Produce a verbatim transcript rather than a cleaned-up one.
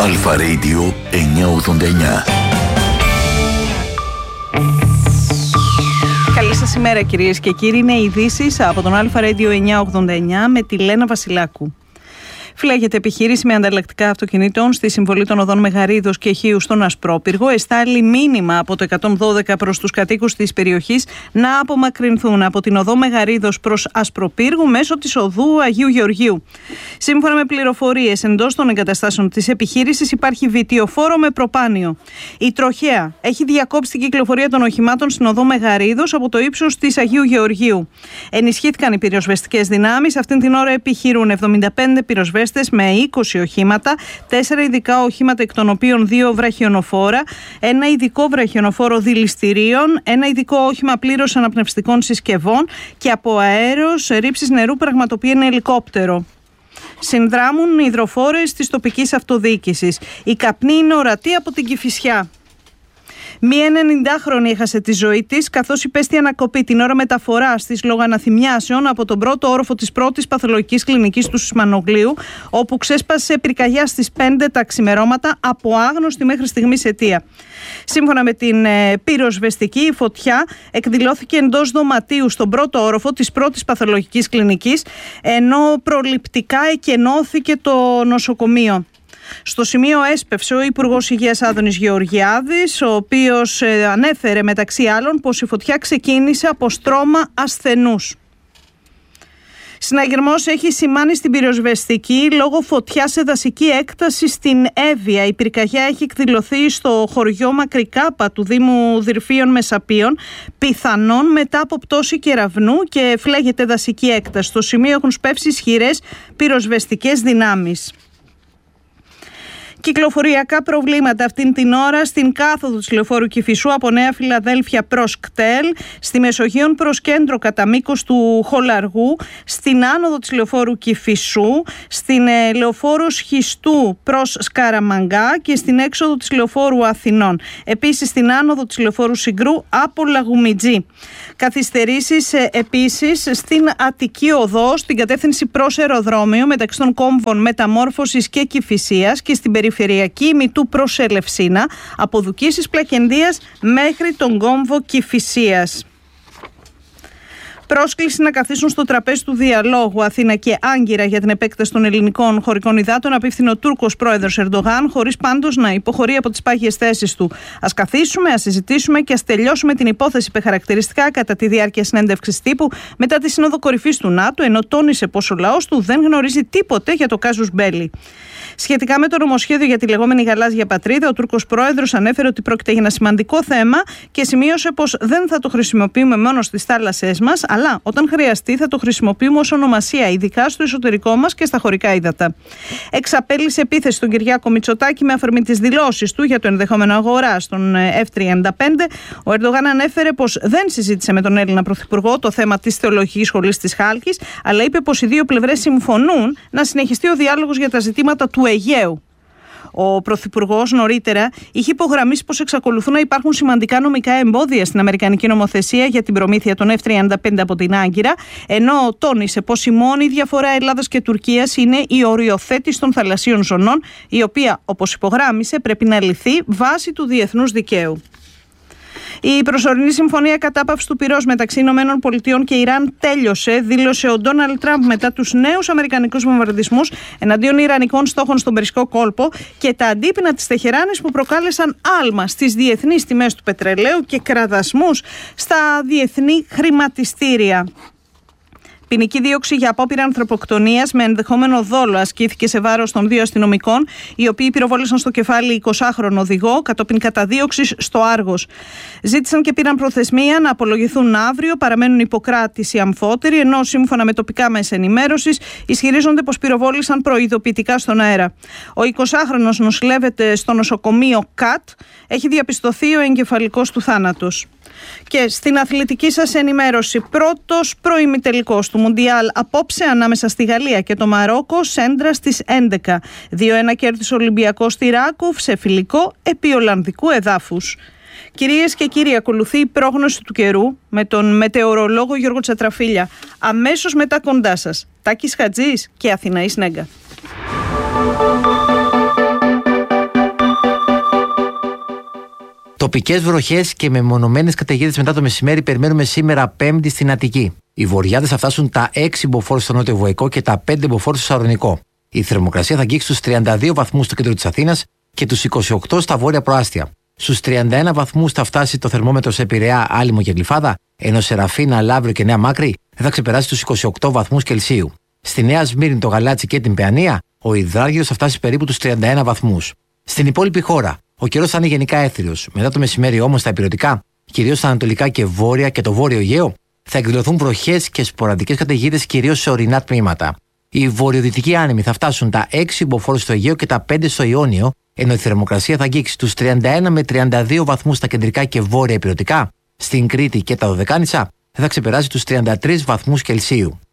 Αλφα Radio εννιακόσια ογδόντα εννιά. Καλή σας ημέρα κυρίες και κύριοι. Είναι ειδήσεις από τον Αλφα Radio εννιακόσια ογδόντα εννιά με τη Λένα Βασιλάκου. Φυλάγεται επιχείρηση με ανταλλακτικά αυτοκινήτων στη συμβολή των οδών Μεγαρίδος και Χίου στον Ασπρόπυργο. Εστάλει μήνυμα από το εκατόν δώδεκα προς τους κατοίκους της περιοχής να απομακρυνθούν από την οδό Μεγαρίδος προς Ασπροπύργου μέσω της οδού Αγίου Γεωργίου. Σύμφωνα με πληροφορίες εντός των εγκαταστάσεων της επιχείρησης, υπάρχει βιτιοφόρο με προπάνιο. Η τροχέα έχει διακόψει την κυκλοφορία των οχημάτων στην οδό Μεγαρίδος από το ύψος της Αγίου Γεωργίου. Ενισχύθηκαν οι πυροσβεστικές δυνάμεις. Αυτήν την ώρα επιχειρούν εβδομήντα πέντε πυροσβέστες με είκοσι οχήματα, τέσσερα ειδικά οχήματα, εκ των οποίων δύο βραχιονοφόρα, ένα ειδικό βραχιονοφόρο δηληστηρίων, ένα ειδικό όχημα πλήρως αναπνευστικών συσκευών και από αέρος ρήψης νερού πραγματοποιεί ένα ελικόπτερο. Συνδράμουν υδροφόρες της τοπικής αυτοδιοίκησης. Η καπνή είναι ορατή από την Κηφισιά. Μία ενενηντάχρονη έχασε τη ζωή της καθώς υπέστη ανακοπή την ώρα μεταφοράς της λόγω αναθυμιάσεων από τον πρώτο όροφο της πρώτης παθολογικής κλινικής του Σισμανογλίου, όπου ξέσπασε πυρκαγιά στις πέντε τα ξημερώματα από άγνωστη μέχρι στιγμής αιτία. Σύμφωνα με την ε, πυροσβεστική, η φωτιά εκδηλώθηκε εντός δωματίου στον πρώτο όροφο της πρώτης παθολογικής κλινικής, ενώ προληπτικά εκενώθηκε το νοσοκομείο. Στο σημείο έσπευσε ο Υπουργός Υγείας Άδωνης Γεωργιάδης, ο οποίος ε, ανέφερε μεταξύ άλλων πως η φωτιά ξεκίνησε από στρώμα ασθενούς. Συναγερμός έχει σημάνει στην πυροσβεστική λόγω φωτιάς σε δασική έκταση στην Εύβοια. Η πυρκαγιά έχει εκδηλωθεί στο χωριό Μακρικάπα του Δήμου Δυρφίων Μεσαπίων, πιθανόν μετά από πτώση κεραυνού, και φλέγεται δασική έκταση. Στο σημείο έχουν σπεύσει ισχυρές πυροσβεστικές δυνάμεις. Κυκλοφοριακά προβλήματα αυτήν την ώρα στην κάθοδο της λεωφόρου Κηφισού από Νέα Φιλαδέλφια προς Κτέλ, στη Μεσογείων προς κέντρο κατά μήκος του Χολαργού, στην άνοδο της λεωφόρου Κηφισού, στην ε, λεωφόρο Σχιστού προς Σκαραμαγκά και στην έξοδο της λεωφόρου Αθηνών. Επίσης στην άνοδο της λεωφόρου Συγκρού από Λαγουμιτζή. Καθυστερήσεις ε, επίσης στην Αττική Οδό, στην κατεύθυνση προς αεροδρόμιο μεταξύ των κόμβων Μεταμόρφωσης και Κηφισίας και στην περιφερειακή Μητού προς Ελευσίνα, από Δουκίσης Πλακεντίας μέχρι τον κόμβο Κηφισίας. Πρόσκληση να καθίσουν στο τραπέζι του διαλόγου Αθήνα και Άγκυρα για την επέκταση των ελληνικών χωρικών υδάτων απίφθινε ο Τούρκος πρόεδρος Ερντογάν, χωρίς πάντως να υποχωρεί από τις πάγιες θέσεις του. Ας καθίσουμε, ας συζητήσουμε και ας τελειώσουμε την υπόθεση, είπε χαρακτηριστικά κατά τη διάρκεια συνέντευξης τύπου μετά τη Σύνοδο Κορυφής του ΝΑΤΟ, ενώ τόνισε πως ο λαός του δεν γνωρίζει τίποτε για το κάζους μπέλι. Σχετικά με το νομοσχέδιο για τη λεγόμενη γαλάζια πατρίδα, ο Τούρκος πρόεδρος ανέφερε ότι πρόκειται για ένα σημαντικό θέμα και σημείωσε πως δεν θα το χρησιμοποιούμε μόνο στις θάλασσές μας, αλλά όταν χρειαστεί θα το χρησιμοποιούμε ως ονομασία, ειδικά στο εσωτερικό μας και στα χωρικά ύδατα. Εξαπέλυσε επίθεση στον Κυριάκο Μητσοτάκη με αφορμή τις δηλώσεις του για το ενδεχόμενο αγορά των εφ τριάντα πέντε. Ο Ερντογάν ανέφερε πως δεν συζήτησε με τον Έλληνα Πρωθυπουργό το θέμα της Θεολογικής Σχολής της Χάλκης, αλλά είπε πως οι δύο πλευρές συμφωνούν να συνεχιστεί ο διάλογος για τα ζητήματα του Αιγαίου. Ο Πρωθυπουργός νωρίτερα είχε υπογραμμίσει πως εξακολουθούν να υπάρχουν σημαντικά νομικά εμπόδια στην αμερικανική νομοθεσία για την προμήθεια των εφ τριάντα πέντε από την Άγκυρα, ενώ τόνισε πως η μόνη διαφορά Ελλάδας και Τουρκίας είναι η οριοθέτηση των θαλασσίων ζωνών, η οποία, όπως υπογράμμισε, πρέπει να λυθεί βάσει του διεθνούς δικαίου. Η προσωρινή συμφωνία κατάπαυσης του πυρός μεταξύ Ηνωμένων Πολιτειών και Ιράν τέλειωσε, δήλωσε ο Ντόναλντ Τραμπ μετά τους νέους αμερικανικούς βομβαρδισμούς εναντίον ιρανικών στόχων στον Περσικό κόλπο και τα αντίπεινα της Τεχεράνης που προκάλεσαν άλμα στις διεθνείς τιμές του πετρελαίου και κραδασμούς στα διεθνή χρηματιστήρια. Ποινική δίωξη για απόπειρα ανθρωποκτονίας με ενδεχόμενο δόλο ασκήθηκε σε βάρος των δύο αστυνομικών, οι οποίοι πυροβόλησαν στο κεφάλι εικοσάχρονο οδηγό κατόπιν καταδίωξης στο Άργος. Ζήτησαν και πήραν προθεσμία να απολογηθούν αύριο, παραμένουν υποκράτηση αμφότεροι, ενώ σύμφωνα με τοπικά μέσα ενημέρωσης ισχυρίζονται πως πυροβόλησαν προειδοποιητικά στον αέρα. Ο εικοσάχρονος νοσηλεύεται στο νοσοκομείο ΚΑΤ, έχει διαπιστωθεί ο εγκεφαλικός του θάνατος. Και στην αθλητική σας ενημέρωση, πρώτος προημιτελικός του Μουντιάλ απόψε ανάμεσα στη Γαλλία και το Μαρόκο, σέντρα στις έντεκα. δύο ένα κέρδισε ο Ολυμπιακός στη Ράκουφ σε φιλικό επί Ολλανδικού εδάφους. Κυρίες και κύριοι, ακολουθεί η πρόγνωση του καιρού με τον μετεωρολόγο Γιώργο Τσατραφίλια. Αμέσως μετά κοντά σας, Τάκης Χατζής και Αθηναής Νέγκα. Τοπικές βροχές και μεμονωμένες καταιγίδες μετά το μεσημέρι περιμένουμε σήμερα Πέμπτη στην Αττική. Οι βορειάδες θα φτάσουν τα έξι μποφόρ στο νότιο Βοϊκό και τα πέντε μποφόρ στο Σαρονικό. Η θερμοκρασία θα αγγίξει στους τριάντα δύο βαθμούς στο κέντρο της Αθήνας και τους είκοσι οκτώ στα βόρεια προάστια. Στους τριάντα ένα βαθμούς θα φτάσει το θερμόμετρο σε Πειραιά, Άλυμο και Γλυφάδα, ενώ σε Ραφίνα, Λαύριο και Νέα Μάκρη δεν θα ξεπεράσει τους είκοσι οκτώ βαθμούς Κελσίου. Στη Νέα Σμύρνη, το Γαλάτσι και την Παιανία, ο υδράργυρος θα φτάσει περίπου τους τριάντα ένα βαθμούς. Στην υπόλοιπη χώρα, ο καιρός θα είναι γενικά έθριος. Μετά το μεσημέρι όμως στα ηπειρωτικά, κυρίως στα ανατολικά και βόρεια και το βόρειο Αιγαίο, θα εκδηλωθούν βροχές και σποραδικές καταιγίδες κυρίως σε ορεινά τμήματα. Οι βορειοδυτικοί άνεμοι θα φτάσουν τα έξι μποφόρ στο Αιγαίο και τα πέντε στο Ιόνιο, ενώ η θερμοκρασία θα αγγίξει τους τριάντα ένα με τριάντα δύο βαθμούς στα κεντρικά και βόρεια ηπειρωτικά. Στην Κρήτη και τα Δωδεκάνησα δεν θα ξεπεράσει τους τριάντα τρεις βαθμούς Κελσίου.